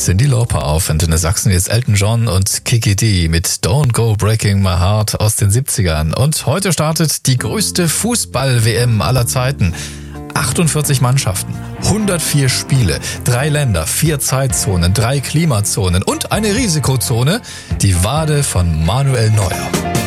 Cyndi Lauper auf Antenne Sachsen, jetzt Elton John und Kiki D mit Don't Go Breaking My Heart aus den 70ern. Und heute startet die größte Fußball-WM aller Zeiten. 48 Mannschaften, 104 Spiele, 3 Länder, 4 Zeitzonen, 3 Klimazonen und eine Risikozone, die Wade von Manuel Neuer.